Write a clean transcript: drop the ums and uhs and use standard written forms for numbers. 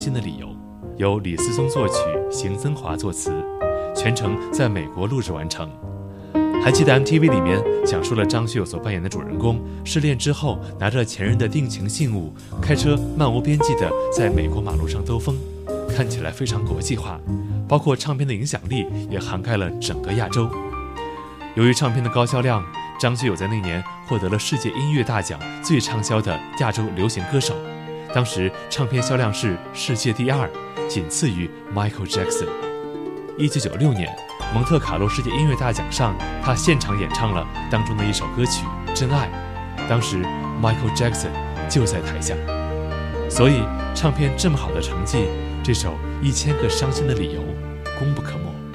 心的理由，由李思松作曲，邢增华作词，全程在美国录制完成。还记得 MTV 里面讲述了张学友所扮演的主人公失恋之后拿着前任的定情信物，开车漫无边际的在美国马路上兜风，看起来非常国际化，包括唱片的影响力也涵盖了整个亚洲。由于唱片的高销量，张学友在那年获得了世界音乐大奖最畅销的亚洲流行歌手，当时唱片销量是世界第2，仅次于 Michael Jackson。 1996年蒙特卡洛世界音乐大奖上，他现场演唱了当中的一首歌曲《真爱》，当时 Michael Jackson 就在台下。所以唱片这么好的成绩，这首1000个伤心的理由功不可没。